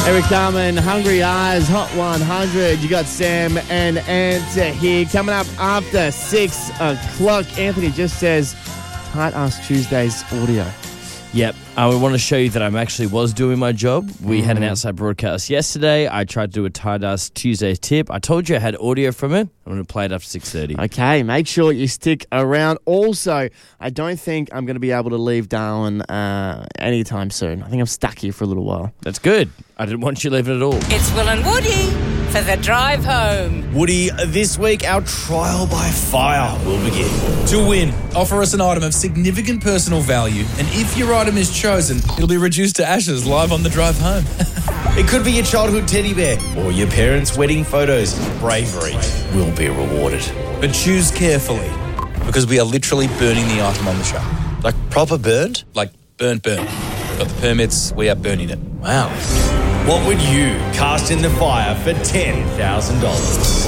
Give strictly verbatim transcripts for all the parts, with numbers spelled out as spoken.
Eric Darman, Hungry Eyes, Hot one hundred. You got Sam and Ant here. Coming up after six o'clock. Anthony just says, Tight Ass Tuesdays audio. Yep. I want to show you that I actually was doing my job. We mm. had an outside broadcast yesterday. I tried to do a Tight Ass Tuesday tip. I told you I had audio from it. I'm going to play it after six thirty. Okay, make sure you stick around. Also, I don't think I'm going to be able to leave Darwin uh, anytime soon. I think I'm stuck here for a little while. That's good. I didn't want you leaving at all. It's Will and Woody for the drive home. Woody, this week our trial by fire will begin. To win, offer us an item of significant personal value, and if your item is chosen, it'll be reduced to ashes live on the drive home. It could be your childhood teddy bear or your parents' wedding photos. Bravery will be rewarded. But choose carefully, because we are literally burning the item on the show. Like proper burnt? Like burnt, burnt. Got the permits, we are burning it. Wow. What would you cast in the fire for ten thousand dollars?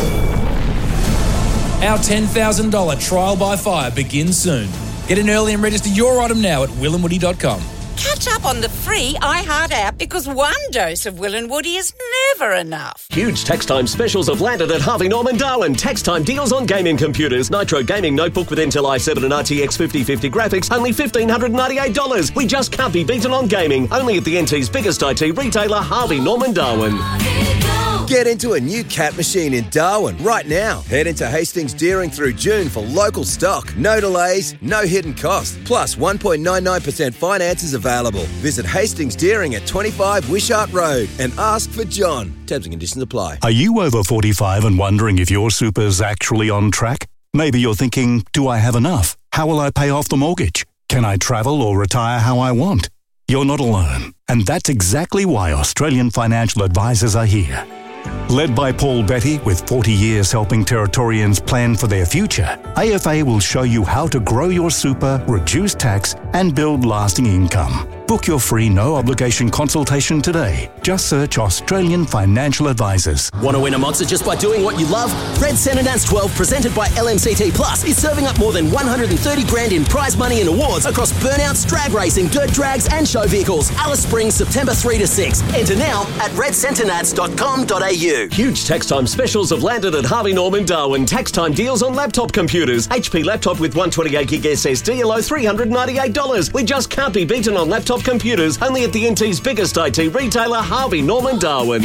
Our ten thousand dollars trial by fire begins soon. Get in early and register your item now at will and woody dot com. Catch up on the free iHeart app, because one dose of Will and Woody is never enough. Huge tax time specials have landed at Harvey Norman Darwin. Tax time deals on gaming computers. Nitro Gaming Notebook with Intel i seven and R T X fifty fifty graphics, only one thousand five hundred ninety-eight dollars. We just can't be beaten on gaming. Only at the N T's biggest I T retailer, Harvey Norman Darwin. Get into a new cat machine in Darwin right now. Head into Hastings Deering through June for local stock. No delays, no hidden cost. Plus one point nine nine percent finance is available. Visit Hastings Deering at twenty-five Wishart Road and ask for John. Terms and conditions apply. Are you over forty-five and wondering if your super's actually on track? Maybe you're thinking, do I have enough? How will I pay off the mortgage? Can I travel or retire how I want? You're not alone. And that's exactly why Australian Financial Advisors are here. Led by Paul Betty, with forty years helping Territorians plan for their future, A F A will show you how to grow your super, reduce tax, and build lasting income. Book your free no-obligation consultation today. Just search Australian Financial Advisors. Want to win a monster just by doing what you love? Red Centre Nats twelve, presented by L M C T Plus, is serving up more than one hundred thirty grand in prize money and awards across burnouts, drag racing, dirt drags, and show vehicles. Alice Springs, September third to sixth. Enter now at red centre nats dot com dot a u. Huge tax time specials have landed at Harvey Norman Darwin. Tax time deals on laptop computers. H P laptop with one twenty-eight gig S S D, below three hundred ninety-eight dollars. We just can't be beaten on laptop computers. Only at the N T's biggest I T retailer, Harvey Norman Darwin.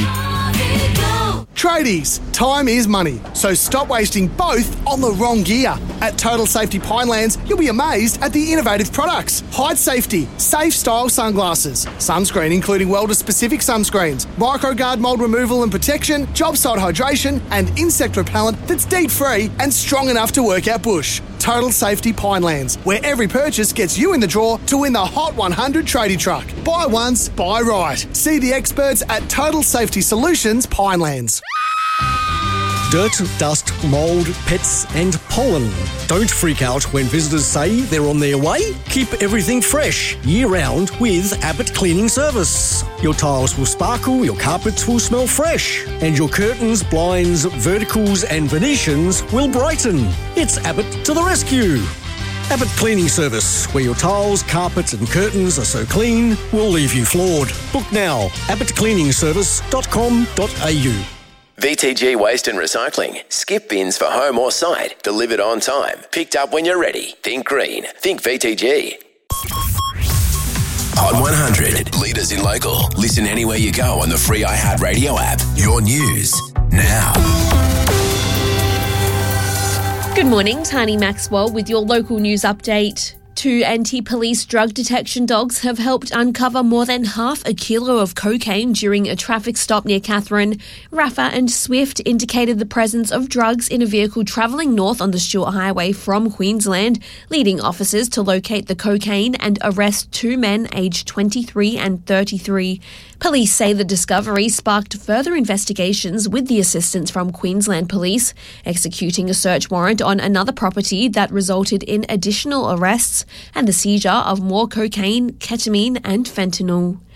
Tradies, time is money, so stop wasting both on the wrong gear. At Total Safety Pinelands, you'll be amazed at the innovative products. Height safety, safe style sunglasses, sunscreen including welder-specific sunscreens, microguard mold removal and protection, job site hydration, and insect repellent that's deed-free and strong enough to work out bush. Total Safety Pinelands, where every purchase gets you in the draw to win the Hot one hundred tradie truck. Buy once, buy right. See the experts at Total Safety Solutions Pinelands. Dirt, dust, mould, pets and pollen. Don't freak out when visitors say they're on their way. Keep everything fresh year-round with Abbott Cleaning Service. Your tiles will sparkle, your carpets will smell fresh, and your curtains, blinds, verticals and Venetians will brighten. It's Abbott to the rescue. Abbott Cleaning Service, where your tiles, carpets and curtains are so clean, we'll leave you floored. Book now, abbott cleaning service dot com dot a u. V T G Waste and Recycling. Skip bins for home or site. Delivered on time. Picked up when you're ready. Think green. Think V T G. Hot one hundred. Leaders in local. Listen anywhere you go on the free iHeart Radio app. Your news now. Good morning, Tani Maxwell with your local news update. Two anti-police drug detection dogs have helped uncover more than half a kilo of cocaine during a traffic stop near Katherine. Rafa and Swift indicated the presence of drugs in a vehicle travelling north on the Stewart Highway from Queensland, leading officers to locate the cocaine and arrest two men aged twenty-three and thirty-three. Police say the discovery sparked further investigations with the assistance from Queensland Police, executing a search warrant on another property that resulted in additional arrests and the seizure of more cocaine, ketamine and fentanyl.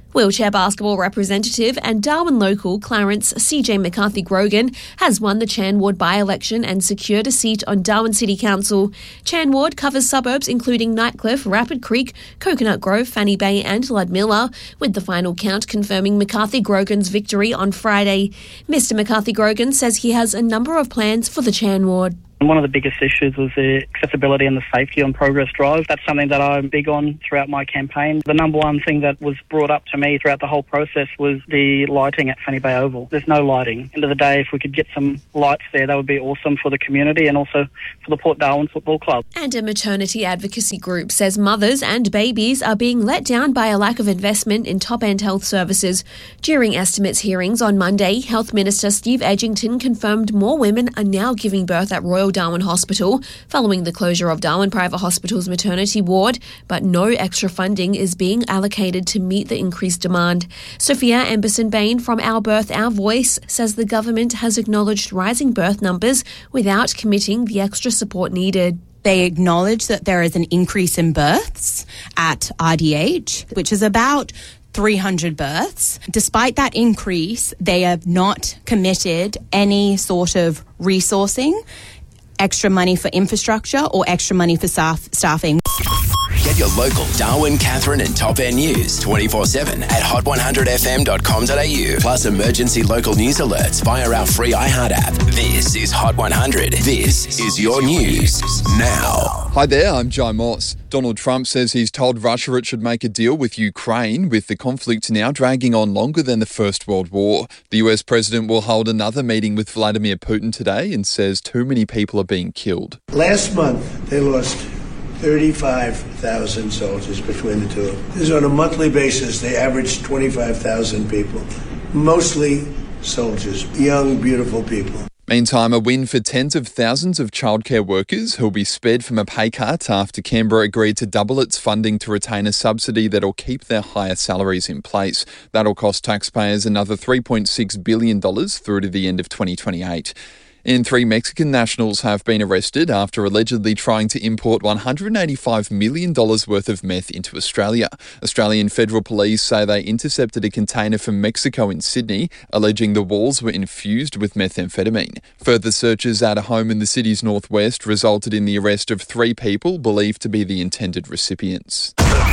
Wheelchair basketball representative and Darwin local Clarence C J McCarthy Grogan has won the Chan Ward by-election and secured a seat on Darwin City Council. Chan Ward covers suburbs including Nightcliff, Rapid Creek, Coconut Grove, Fanny Bay and Ludmilla, with the final count confirming McCarthy Grogan's victory on Friday. Mister McCarthy Grogan says he has a number of plans for the Chan Ward. One of the biggest issues was the accessibility and the safety on Progress Drive. That's something that I'm big on throughout my campaign. The number one thing that was brought up to me throughout the whole process was the lighting at Fanny Bay Oval. There's no lighting. End of the day, if we could get some lights there, that would be awesome for the community and also for the Port Darwin Football Club. And a maternity advocacy group says mothers and babies are being let down by a lack of investment in top-end health services. During estimates hearings on Monday, Health Minister Steve Edgington confirmed more women are now giving birth at Royal Darwin Hospital following the closure of Darwin Private Hospital's maternity ward, but no extra funding is being allocated to meet the increased demand. Sophia Emberson-Bain from Our Birth, Our Voice says the government has acknowledged rising birth numbers without committing the extra support needed. They acknowledge that there is an increase in births at I D H, which is about three hundred births. Despite that increase, they have not committed any sort of resourcing, extra money for infrastructure or extra money for staff staffing. Get your local Darwin, Catherine and Top End news twenty-four seven at hot one hundred f m dot com dot a u. Plus emergency local news alerts via our free iHeart app. This is Hot one hundred. This is your news now. Hi there, I'm Joe Moss. Donald Trump says he's told Russia it should make a deal with Ukraine, with the conflict now dragging on longer than the First World War. The U S president will hold another meeting with Vladimir Putin today and says too many people are being killed. Last month, they lost thirty-five thousand soldiers between the two. This is on a monthly basis. They averaged twenty-five thousand people, mostly soldiers, young, beautiful people. Meantime, a win for tens of thousands of childcare workers who'll be spared from a pay cut after Canberra agreed to double its funding to retain a subsidy that'll keep their higher salaries in place. That'll cost taxpayers another three point six billion dollars through to the end of twenty twenty-eight. And three Mexican nationals have been arrested after allegedly trying to import one hundred eighty-five million dollars worth of meth into Australia. Australian Federal Police say they intercepted a container from Mexico in Sydney, alleging the walls were infused with methamphetamine. Further searches at a home in the city's northwest resulted in the arrest of three people believed to be the intended recipients.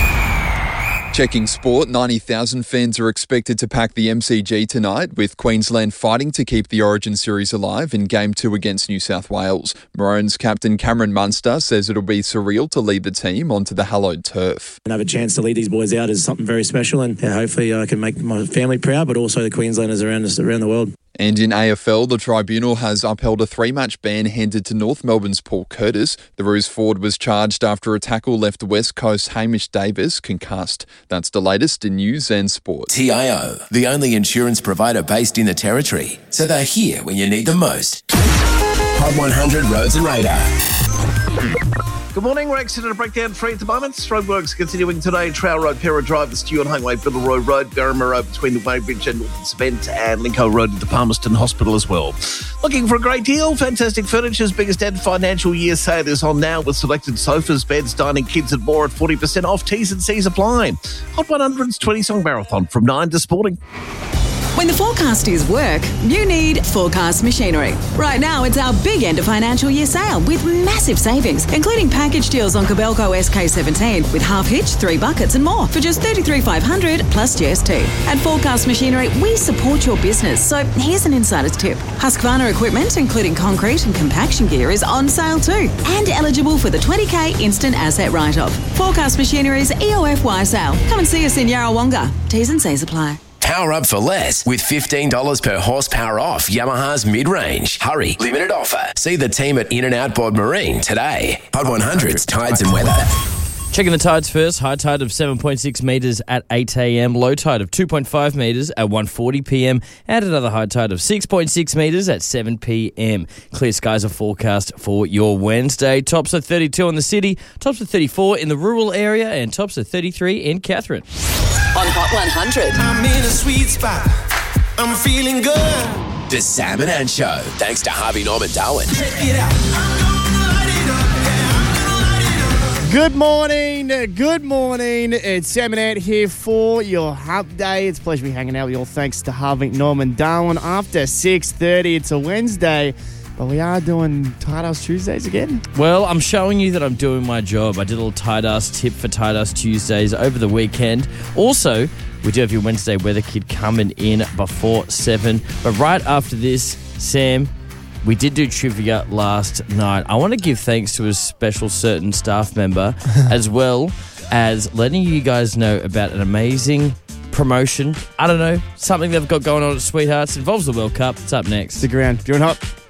Checking sport, ninety thousand fans are expected to pack the M C G tonight, with Queensland fighting to keep the Origin series alive in Game two against New South Wales. Maroons captain Cameron Munster says it'll be surreal to lead the team onto the hallowed turf. And have a chance to lead these boys out is something very special, and yeah, hopefully I can make my family proud, but also the Queenslanders around us, around the world. And in A F L, the tribunal has upheld a three-match ban handed to North Melbourne's Paul Curtis. The Roos forward was charged after a tackle left West Coast Hamish Davis concussed. That's the latest in news and sport. T I O, the only insurance provider based in the Territory, so they're here when you need them most. Hot one hundred Roads and Radar. Good morning, we're exiting a breakdown free at the moment. Roadworks continuing today. Trail Road, Pera Drive, the Stewart Highway, Biddle Road, Berrimah Road between the Weybridge and Northern Cement, and Lincoln Road at the Palmerston Hospital as well. Looking for a great deal? Fantastic Furniture's biggest end financial year sale is on now with selected sofas, beds, dining, kids and more at forty percent off. T's and C's apply. Hot one hundred's twenty song marathon from nine to sporting. When the forecast is work, you need Forecast Machinery. Right now, it's our big end of financial year sale with massive savings, including package deals on Kobelco S K seventeen with half hitch, three buckets and more for just thirty-three thousand five hundred dollars plus G S T. At Forecast Machinery, we support your business, so here's an insider's tip. Husqvarna equipment, including concrete and compaction gear, is on sale too and eligible for the twenty K instant asset write-off. Forecast Machinery's E O F Y sale. Come and see us in Yarrawonga. T's and C's apply. Power up for less with fifteen dollars per horsepower off Yamaha's mid-range. Hurry, limited offer. See the team at In and Outboard Marine today. Hot one hundred's Tides and Weather. Checking the tides first. High tide of seven point six metres at eight a.m. Low tide of two point five metres at one forty p.m. And another high tide of six point six metres at seven p.m. Clear skies are forecast for your Wednesday. Tops are thirty-two in the city, tops are thirty-four in the rural area, and tops are thirty-three in Catherine. On Hot one hundred. I'm in a sweet spot. I'm feeling good. The Sam and Ann Show. Thanks to Harvey Norman Darwin. Good Good morning, good morning. It's Sam and Ant here for your Hump Day. It's a pleasure to be hanging out with you all thanks to Harvey Norman Darwin. After six thirty, it's a Wednesday, but we are doing Tight Ass Tuesdays again. Well, I'm showing you that I'm doing my job. I did a little Tight Ass tip for Tight Ass Tuesdays over the weekend. Also, we do have your Wednesday weather kit coming in before seven. But right after this, Sam, we did do trivia last night. I want to give thanks to a special certain staff member as well as letting you guys know about an amazing promotion. I don't know, something they've got going on at Sweethearts. It involves the World Cup. It's up next. Stick around. Doing hot.